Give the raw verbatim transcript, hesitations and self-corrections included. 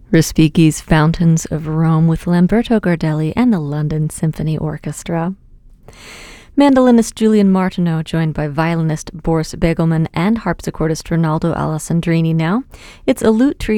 Respighi's Fountains of Rome with Lamberto Gardelli and the London Symphony Orchestra. Mandolinist Julian Martineau, joined by violinist Boris Begelman and harpsichordist Ronaldo Alessandrini now. It's a lute trio